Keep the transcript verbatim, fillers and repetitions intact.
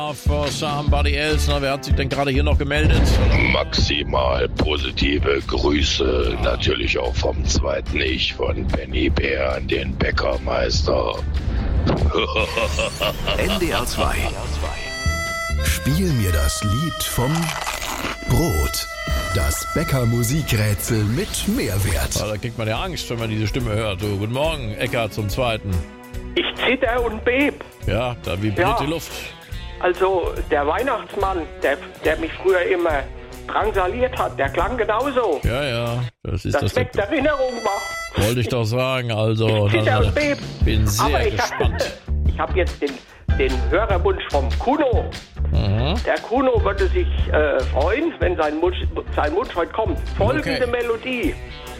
For somebody else. Na, wer hat sich denn gerade hier noch gemeldet? Maximal positive Grüße, natürlich auch vom zweiten Ich von Benny Bär an den Bäckermeister. N D R zwei. Spiel mir das Lied vom Brot. Das Bäcker-Musikrätsel mit Mehrwert. Ja, da kriegt man ja Angst, wenn man diese Stimme hört. Du, guten Morgen, Eckart zum Zweiten. Ich zitter und beb. Ja, da vibriert Ja. die Luft. Also der Weihnachtsmann, der, der mich früher immer drangsaliert hat, der klang genauso. Ja, ja, das ist Das, das. weckt Erinnerung wach. Wollte ich doch sagen, also. Ich zitter dann, und beb. bin sehr Aber ich gespannt. Hab, ich habe jetzt den, den Hörerwunsch vom Kuno. Mhm. Der Kuno würde sich äh, freuen, wenn sein Wunsch, sein Wunsch heute kommt. Folgende Okay. Melodie.